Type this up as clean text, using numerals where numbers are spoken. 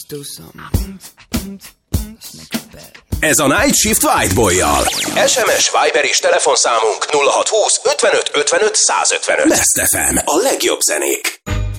do something. Let's make it bad. Ez a Night Shift Whiteboy-jal. SMS, Viber és telefonszámunk 0620 55 55 155. Best FM, a legjobb zenék.